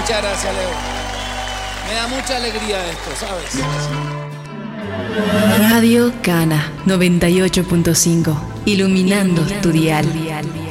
Muchas gracias, Leo. Me da mucha alegría esto, ¿sabes? Radio Cana 98.5, iluminando tu dial.